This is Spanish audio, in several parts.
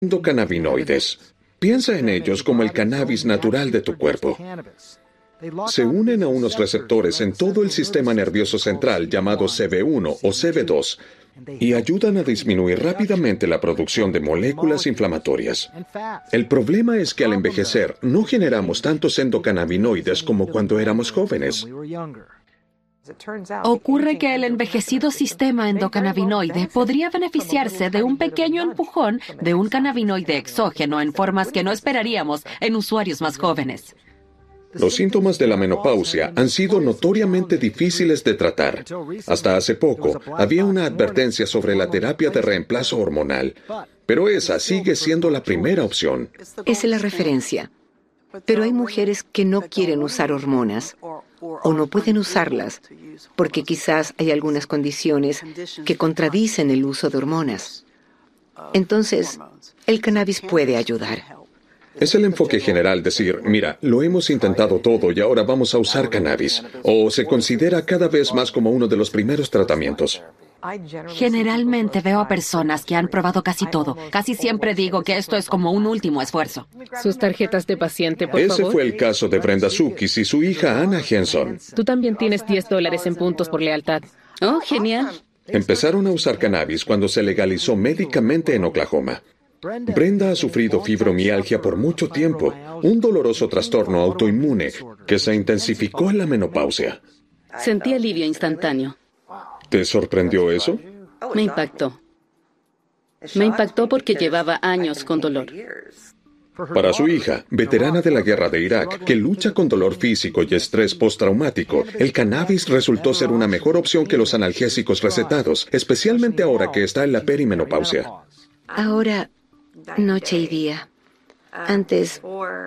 endocannabinoides. Piensa en ellos como el cannabis natural de tu cuerpo. Se unen a unos receptores en todo el sistema nervioso central llamado CB1 o CB2 y ayudan a disminuir rápidamente la producción de moléculas inflamatorias. El problema es que al envejecer no generamos tantos endocannabinoides como cuando éramos jóvenes. Ocurre que el envejecido sistema endocannabinoide podría beneficiarse de un pequeño empujón de un cannabinoide exógeno en formas que no esperaríamos en usuarios más jóvenes. Los síntomas de la menopausia han sido notoriamente difíciles de tratar. Hasta hace poco, había una advertencia sobre la terapia de reemplazo hormonal, pero esa sigue siendo la primera opción. Esa es la referencia. Pero hay mujeres que no quieren usar hormonas o no pueden usarlas porque quizás hay algunas condiciones que contradicen el uso de hormonas. Entonces, el cannabis puede ayudar. Es el enfoque general decir, mira, lo hemos intentado todo y ahora vamos a usar cannabis. O se considera cada vez más como uno de los primeros tratamientos. Generalmente veo a personas que han probado casi todo. Casi siempre digo que esto es como un último esfuerzo. Sus tarjetas de paciente, por favor. Ese fue el caso de Brenda Sukis y su hija Anna Henson. Tú también tienes $10 en puntos por lealtad. Oh, genial. Empezaron a usar cannabis cuando se legalizó médicamente en Oklahoma. Brenda ha sufrido fibromialgia por mucho tiempo, un doloroso trastorno autoinmune que se intensificó en la menopausia. Sentí alivio instantáneo. ¿Te sorprendió eso? Me impactó. Me impactó porque llevaba años con dolor. Para su hija, veterana de la guerra de Irak, que lucha con dolor físico y estrés postraumático, el cannabis resultó ser una mejor opción que los analgésicos recetados, especialmente ahora que está en la perimenopausia. Ahora, noche y día. Antes,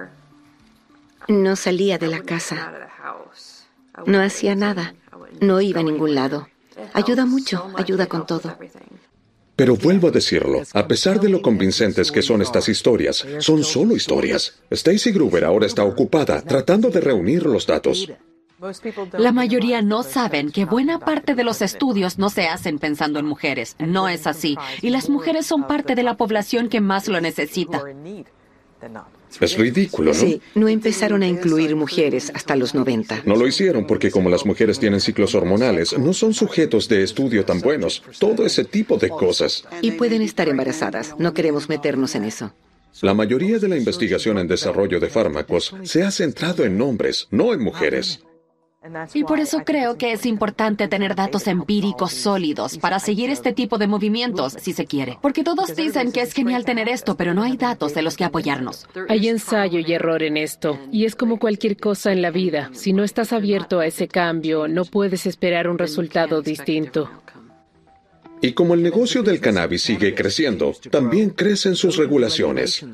no salía de la casa. No hacía nada. No iba a ningún lado. Ayuda mucho, ayuda con todo. Pero vuelvo a decirlo, a pesar de lo convincentes que son estas historias, son solo historias. Stacy Gruber ahora está ocupada tratando de reunir los datos. La mayoría no saben que buena parte de los estudios no se hacen pensando en mujeres. No es así. Y las mujeres son parte de la población que más lo necesita. Es ridículo, ¿no? Sí, no empezaron a incluir mujeres hasta los 90. No lo hicieron porque como las mujeres tienen ciclos hormonales, no son sujetos de estudio tan buenos. Todo ese tipo de cosas. Y pueden estar embarazadas. No queremos meternos en eso. La mayoría de la investigación en desarrollo de fármacos se ha centrado en hombres, no en mujeres. Y por eso creo que es importante tener datos empíricos sólidos para seguir este tipo de movimientos, si se quiere. Porque todos dicen que es genial tener esto, pero no hay datos de los que apoyarnos. Hay ensayo y error en esto, y es como cualquier cosa en la vida. Si no estás abierto a ese cambio, no puedes esperar un resultado distinto. Y como el negocio del cannabis sigue creciendo, también crecen sus regulaciones.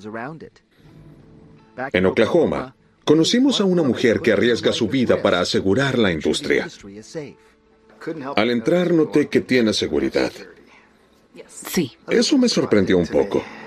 En Oklahoma, conocimos a una mujer que arriesga su vida para asegurar la industria. Al entrar noté que tiene seguridad. Sí. Eso me sorprendió un poco.